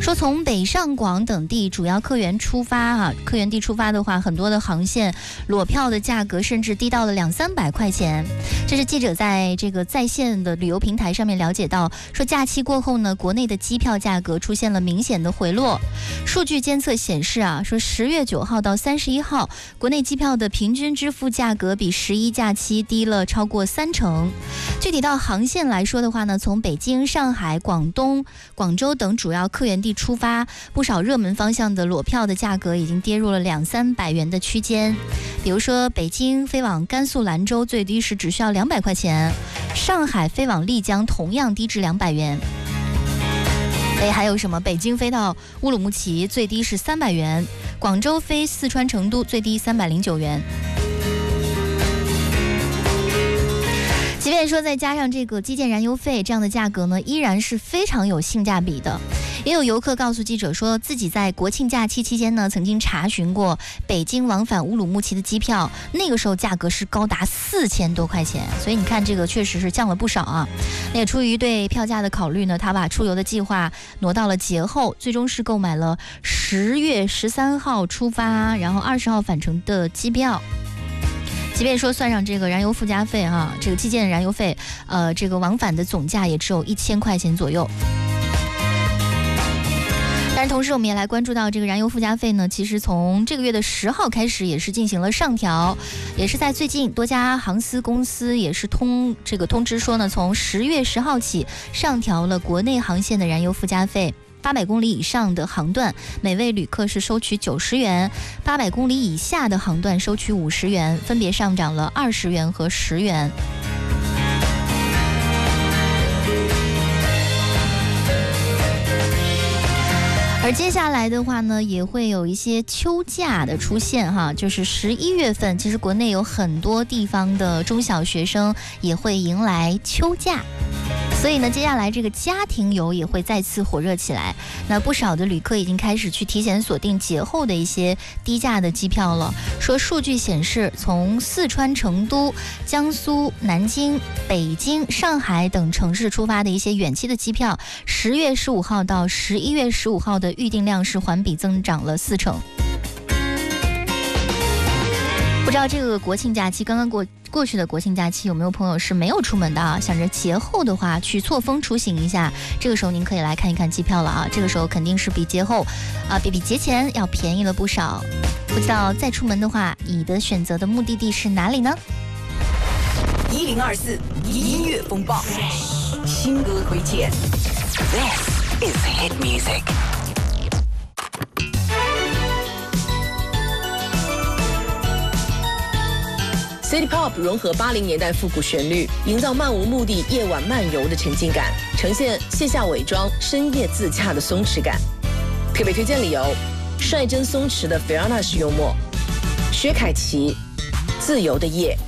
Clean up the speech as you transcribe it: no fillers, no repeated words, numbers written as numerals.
说从北上广等地主要客源地出发的话，很多的航线裸票的价格甚至低到了200-300块钱。这是记者在这个在线的旅游平台上面了解到，说假期过后呢，国内的机票价格出现了明显的回落。数据监测显示说10月9号到31号，国内机票的平均支付价格比11假期低了超过30%。具体到航线来说的话呢，从北京、上海、广东、广州等主要客源地出发，不少热门方向的裸票的价格已经跌入了200-300元的区间。比如说北京飞往甘肃兰州最低时只需要200块钱，上海飞往丽江同样低至200元。还有什么北京飞到乌鲁木齐最低是300元，广州飞四川成都最低309元。即便说再加上这个基建燃油费，这样的价格呢依然是非常有性价比的。也有游客告诉记者说，自己在国庆假期期间呢，曾经查询过北京往返乌鲁木齐的机票，那个时候价格是高达4000多块钱，所以你看这个确实是降了不少啊。那也出于对票价的考虑呢，他把出游的计划挪到了节后，最终是购买了10月13号出发，然后20号返程的机票。即便说算上这个燃油附加费这个基建燃油费，这个往返的总价也只有1000块钱左右。但是同时我们也来关注到这个燃油附加费呢，其实从这个月的10号开始也是进行了上调，也是在最近多家航司公司也是通知说呢，从10月10号起上调了国内航线的燃油附加费。800公里以上的航段，每位旅客是收取90元；800公里以下的航段收取50元，分别上涨了20元和10元。而接下来的话呢，也会有一些秋假的出现就是11月份，其实国内有很多地方的中小学生也会迎来秋假。所以呢，接下来这个家庭游也会再次火热起来。那不少的旅客已经开始去提前锁定节后的一些低价的机票了。说数据显示，从四川成都、江苏南京、北京、上海等城市出发的一些远期的机票，10月15号到11月15号的预订量是环比增长了40%。不知道这个国庆假期刚刚过去的国庆假期，有没有朋友是没有出门的想着节后的话去错峰出行一下，这个时候您可以来看一看机票了这个时候肯定是比节后比节前要便宜了不少。不知道再出门的话，你的选择的目的地是哪里呢 ？1024音乐风暴，新歌推荐。This is hit music。City Pop 融合80年代复古旋律，营造漫无目的夜晚漫游的沉浸感，呈现卸下伪装、深夜自洽的松弛感。特别推荐理由：率真松弛的 Fiona 式幽默，薛凯琪《自由的夜》。